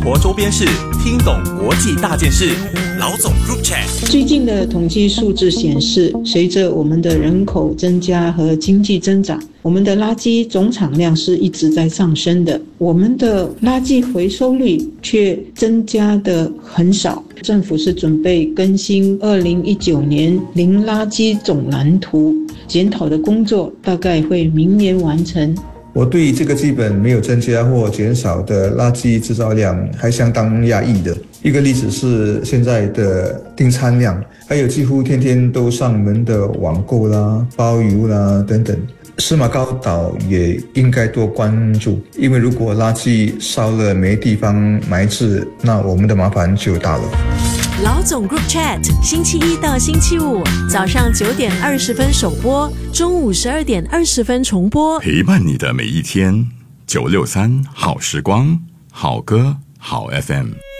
活周边事，听懂国际大件事。老总 Group Chat。 最近的统计数字显示，随着我们的人口增加和经济增长，我们的垃圾总产量是一直在上升的，我们的垃圾回收率却增加的很少。政府是准备更新2019年零垃圾总蓝图，检讨的工作大概会明年完成。 我对这个基本没有增加或减少的垃圾制造量还相当讶异的。一个例子是现在的订餐量，还有几乎天天都上门的网购啦、包邮啦等等。司马高岛也应该多关注，因为如果垃圾烧了没地方埋置，那我们的麻烦就大了。 老总 Group Chat， 星期一到星期五早上9点20分首播，中午12点20分重播， 陪伴你的每一天。963好时光，好歌好 FM。